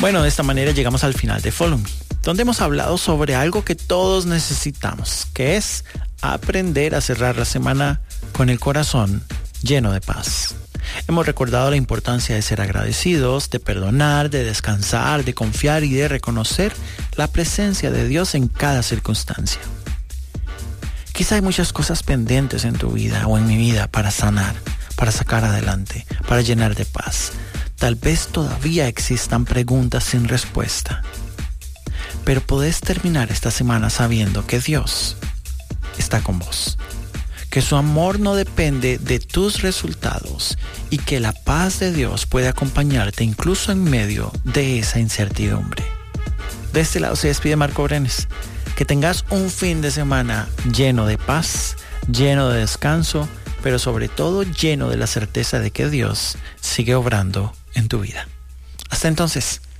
Bueno, de esta manera llegamos al final de Follow Me, donde hemos hablado sobre algo que todos necesitamos, que es aprender a cerrar la semana con el corazón lleno de paz. Hemos recordado la importancia de ser agradecidos, de perdonar, de descansar, de confiar y de reconocer la presencia de Dios en cada circunstancia. Quizá hay muchas cosas pendientes en tu vida o en mi vida para sanar, para sacar adelante, para llenar de paz. Tal vez todavía existan preguntas sin respuesta. Pero podés terminar esta semana sabiendo que Dios está con vos, que su amor no depende de tus resultados y que la paz de Dios puede acompañarte incluso en medio de esa incertidumbre. De este lado se despide Marco Brenes. Que tengas un fin de semana lleno de paz, lleno de descanso, pero sobre todo lleno de la certeza de que Dios sigue obrando en tu vida. Hasta entonces.